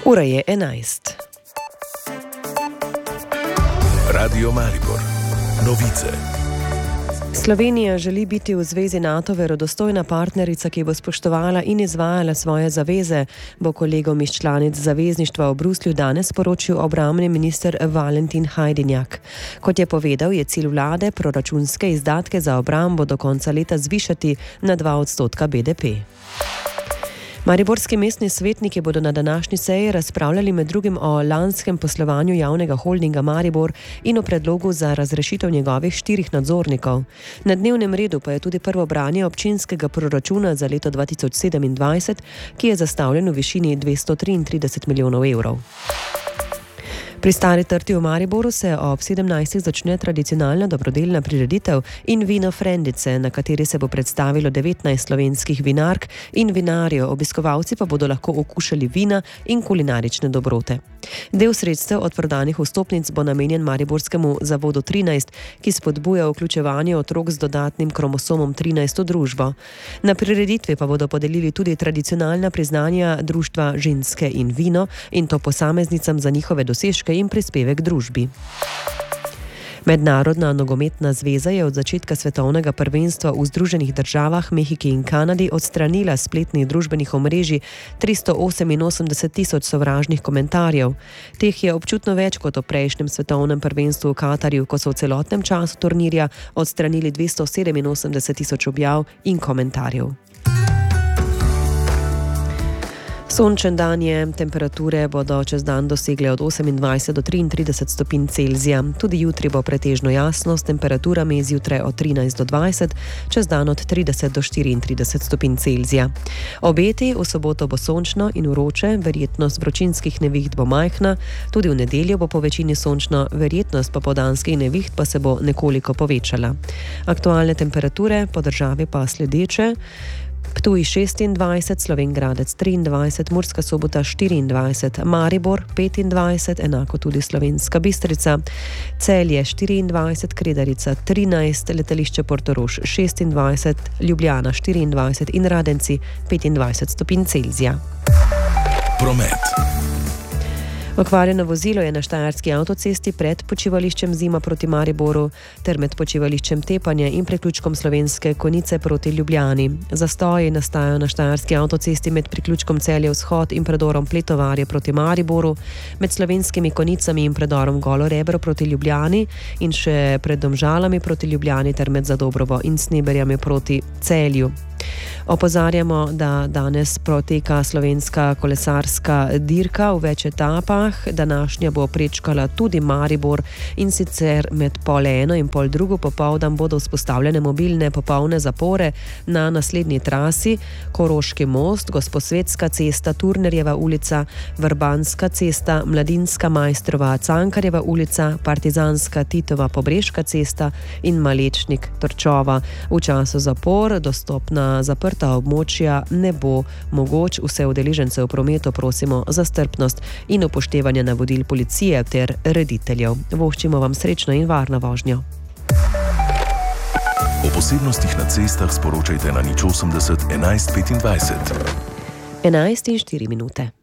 Ura je 11. Radio Maribor. Novice. Slovenija želi biti v zvezi NATO verodostojna partnerica, ki bo spoštovala in izvajala svoje zaveze, bo kolegom iz članic zavezništva v Bruslju danes sporočil obrambni minister Valentin Hajdinjak. Kot je povedal, je cilj vlade proračunske izdatke za obrambo do konca leta zvišati na 2% BDP. Mariborski mestni svetniki bodo na današnji seji razpravljali med drugim o lanskem poslovanju javnega holdinga Maribor in o predlogu za razrešitev njegovih 4 nadzornikov. Na dnevnem redu pa je tudi prvo branje občinskega proračuna za leto 2027, ki je zastavljen v višini 233 milijonov evrov. Pri Stari trti v Mariboru se ob 17. začne tradicionalna dobrodelna prireditev in vino Frendice, na kateri se bo predstavilo 19 slovenskih vinark in vinarjev, obiskovalci pa bodo lahko okušali vina in kulinarične dobrote. Del sredstev od prodanih vstopnic bo namenjen Mariborskemu zavodu 13, ki spodbuja vključevanje otrok z dodatnim kromosomom 13 v družbo. Na prireditvi pa bodo podelili tudi tradicionalna priznanja društva Ženske in vino, in to posameznicam za njihove dosežke in prispevek družbi. Mednarodna nogometna zveza je od začetka svetovnega prvenstva v Združenih državah, Mehiki in Kanadi odstranila spletnih družbenih omrežij 388 tisoč sovražnih komentarjev. Teh je občutno več kot v prejšnjem svetovnem prvenstvu v Katarju, ko so v celotnem času turnirja odstranili 287 tisoč objav in komentarjev. Sončen dan je, temperature bodo čez dan dosegle od 28 do 33 stopinj Celzija. Tudi jutri bo pretežno jasno s temperaturami zjutraj od 13 do 20, čez dan od 30 do 34 stopinj Celzija. Obeti: v soboto bo sončno in vroče, verjetnost vročinskih neviht bo majhna, tudi v nedeljo bo po večini sončno, verjetnost popoldanskih neviht pa se bo nekoliko povečala. Aktualne temperature po državi pa sledeče: Ptuj 26, Slovenj Gradec 23, Murska Sobota 24, Maribor 25, enako tudi Slovenska Bistrica, Celje 24, Kredarica 13, letališče Portorož 26, Ljubljana 24 in Radenci 25 stopinj Celzija. Promet. Okvarjeno vozilo je na štajerski avtocesti pred počivališčem Zima proti Mariboru ter med počivališčem Tepanje in priključkom Slovenske Konjice proti Ljubljani. Zastoji nastajajo na štajerski avtocesti med priključkom Celje Vzhod in predorom Pletovarje proti Mariboru, med Slovenskimi Konjicami in predorom Golo Rebro proti Ljubljani in še pred Domžalami proti Ljubljani ter med Zadobrovo in Sneberjami proti Celju. Opozarjamo, da danes poteka slovenska kolesarska dirka v več etapah. Današnja bo prečkala tudi Maribor, in sicer med 1:30 in 2:30 popoldan bodo vzpostavljene mobilne popolne zapore na naslednji trasi: Koroški most, Gosposvetska cesta, Turnerjeva ulica, Vrbanska cesta, Mladinska Majstrova Cankarjeva ulica, Partizanska Titova Pobreška cesta in Malečnik Torčova. V času zapor dostop na zaprta območja ne bo mogoč. Vse udeležence v prometu prosimo za strpnost in upoštevanje navodil policije ter rediteljev. Voščimo vam srečno in varno vožnjo. O posebnostih na cestah sporočajte na 080 11 25. 11:04.